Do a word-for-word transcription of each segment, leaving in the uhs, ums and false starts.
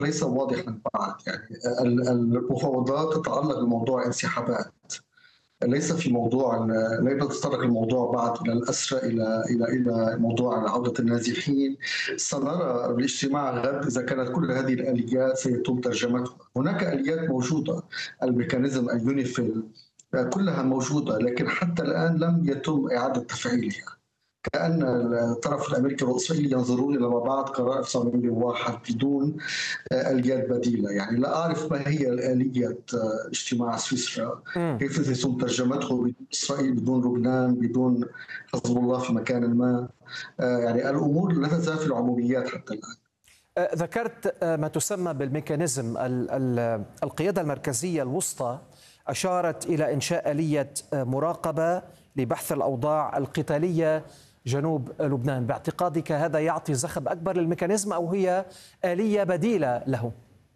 ليس واضحا بعد. يعني ال- المفاوضات تتعلق بموضوع انسحابات، ليس في موضوع، لا يتطرق الموضوع بعد الى الاسرى، الى الى الى موضوع عوده النازحين. سنرى بالاجتماع غد اذا كانت كل هذه الاليات سيتم ترجمتها. هناك اليات موجوده، الميكانيزم اليونيفيل كلها موجوده، لكن حتى الان لم يتم اعاده تفعيلها. كأن الطرف الأمريكي والإسرائيلي ينظرون إلى ما بعد قرار ألف وتسعمئة وثمانية وواحد بدون آليات بديلة. يعني لا أعرف ما هي آلية اجتماع سويسرا، مم. كيف سيتم ترجمته بدون إسرائيل، بدون لبنان، بدون حزب الله في مكان ما. يعني الأمور لا تزال في العموميات حتى الآن. آه، ذكرت آه، ما تسمى بالميكانيزم ال- ال- القيادة المركزية الوسطى أشارت إلى إنشاء آلية آه، مراقبة لبحث الأوضاع القتالية جنوب لبنان. باعتقادك هذا يعطي زخم أكبر للميكانيزم أو هي آلية بديلة له؟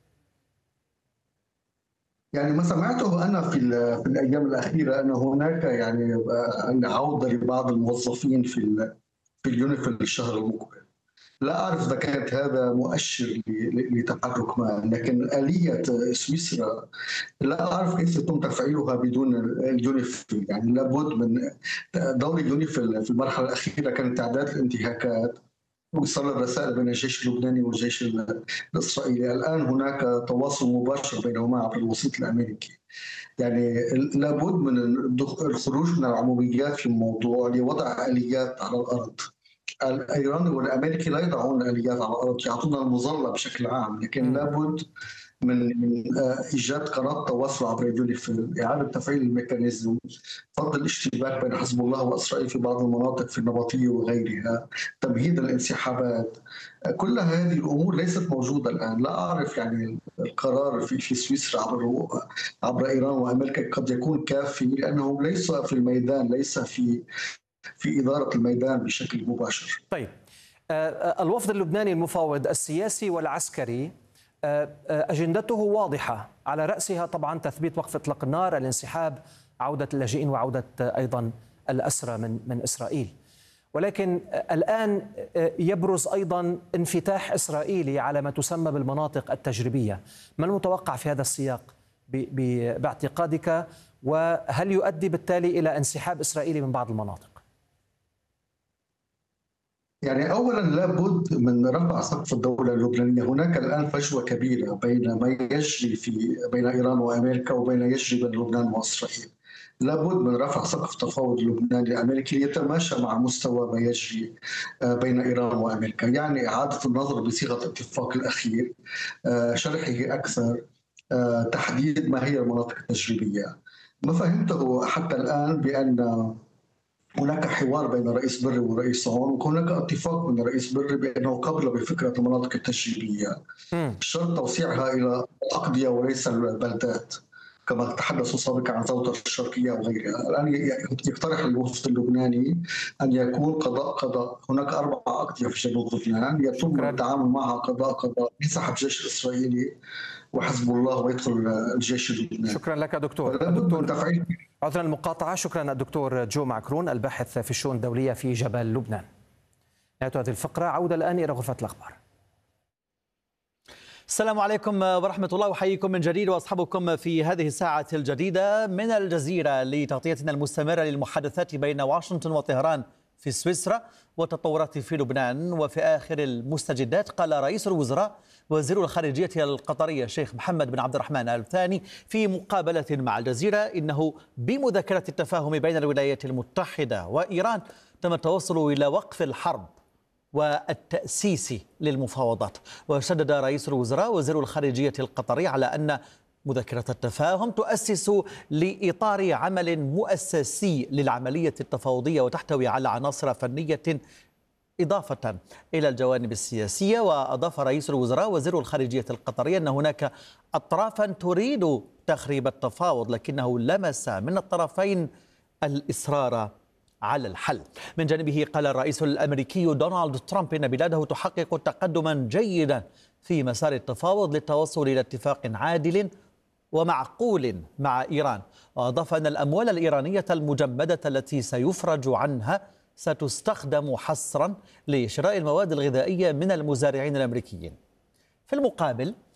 يعني ما سمعته أنا في ال- في الأيام الأخيرة أن هناك يعني آه، عودة لبعض الموظفين في ال- في اليونيفيل الشهر المقبل. لا أعرف إذا كانت هذا مؤشر ل- لتحرك ما، لكن آلية سويسرا لا أعرف كيف يتم تفعيلها بدون اليونيفيل. يعني لابد من دور اليونيفيل. في المرحلة الأخيرة كانت تعداد الانتهاكات، وصل الرسائل بين الجيش اللبناني والجيش الإسرائيلي. الآن هناك تواصل مباشر بينهما عبر الوسيط الأمريكي. يعني لابد من الخروج من العموميات في الموضوع لوضع آليات على الأرض. الايراني والامريكي لا يضعون اليات على الارض، يعطونا المظله بشكل عام، لكن مم. لابد من من آه، ايجاد قناه تواصل عبر اليونيفيل، اعاده تفعيل الميكانيزم، فض الاشتباك بين حزب الله واسرائيل في بعض المناطق في النبطيه وغيرها، تمهيد الانسحابات. آه، كل هذه الامور ليست موجوده الان. لا اعرف يعني القرار في في سويسرا عبر عبر ايران وامريكا قد يكون كافي، لانه ليس في الميدان، ليس في في إدارة الميدان بشكل مباشر. طيب، آه، آه، الوفد اللبناني المفاوض السياسي والعسكري آه، آه، أجندته واضحة، على رأسها طبعا تثبيت وقف إطلاق النار، الانسحاب، عودة اللاجئين، وعودة آه، أيضا الأسرى من من إسرائيل. ولكن آه، الآن آه، يبرز أيضا انفتاح إسرائيلي على ما تسمى بالمناطق التجريبية. ما المتوقع في هذا السياق ب- ب- باعتقادك؟ وهل يؤدي بالتالي إلى انسحاب إسرائيلي من بعض المناطق؟ يعني أولا لابد من رفع سقف الدولة اللبنانية. هناك الآن فجوة كبيرة بين ما يجري في بين إيران وأمريكا وبين يجري بين لبنان وإسرائيل. لابد من رفع سقف التفاوض اللبناني الأمريكي ليتماشى مع مستوى ما يجري آه، بين إيران وأمريكا. يعني إعادة النظر بصيغة الاتفاق الأخير، آه، شرحه أكثر، آه، تحديد ما هي المناطق التجريبية. ما فهمته حتى الآن بأن هناك حوار بين رئيس بري ورئيس عون، وهناك اتفاق من رئيس بري بانه قبل بفكره المناطق التشريبيه، مم. شرط توسيعها الى الاقضيه وليس البلدات، كما تحدثوا سابقا عن زوطة الشرقية وغيرها. الآن يقترح الوفد اللبناني أن يكون قضاء قضاء. هناك أربع أقضية في جنوب لبنان يتم شكرا. التعامل معها قضاء قضاء، ينسحب الجيش الإسرائيلي وحزب الله ويدخل الجيش اللبناني. شكرا لك دكتور فلا بد من الدكتور تفعيل. عذرا المقاطعة. شكرا الدكتور جو معكرون، الباحث في الشؤون الدولية في جبل لبنان. نهاية هذه الفقرة، عودة الآن إلى غرفة الأخبار. السلام عليكم ورحمة الله، وحييكم من جديد وأصحابكم في هذه الساعة الجديدة من الجزيرة لتغطيتنا المستمرة للمحادثات بين واشنطن وطهران في سويسرا والتطورات في لبنان. وفي آخر المستجدات قال رئيس الوزراء وزير الخارجية القطرية الشيخ محمد بن عبد الرحمن آل ثاني في مقابلة مع الجزيرة إنه بمذكرة التفاهم بين الولايات المتحدة وإيران تم التوصل إلى وقف الحرب والتأسيس للمفاوضات. وشدد رئيس الوزراء وزير الخارجية القطري على أن مذكرة التفاهم تؤسس لإطار عمل مؤسسي للعملية التفاوضية وتحتوي على عناصر فنية إضافة إلى الجوانب السياسية. وأضاف رئيس الوزراء وزير الخارجية القطري أن هناك أطرافا تريد تخريب التفاوض، لكنه لمس من الطرفين الإصرار على الحل. من جانبه قال الرئيس الأمريكي دونالد ترامب إن بلاده تحقق تقدما جيدا في مسار التفاوض للتوصل إلى اتفاق عادل ومعقول مع إيران. وأضاف أن الأموال الإيرانية المجمدة التي سيفرج عنها ستستخدم حصرا لشراء المواد الغذائية من المزارعين الأمريكيين. في المقابل